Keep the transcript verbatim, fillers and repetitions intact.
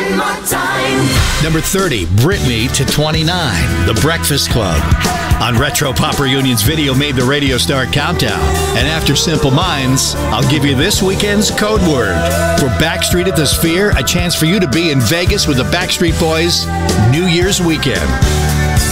One more time. Number thirty, Britney to twenty-nine, The Breakfast Club. On Retro Pop Reunion's Video Made the Radio Star Countdown. And after Simple Minds, I'll give you this weekend's code word. For Backstreet at the Sphere, a chance for you to be in Vegas with the Backstreet Boys New Year's weekend.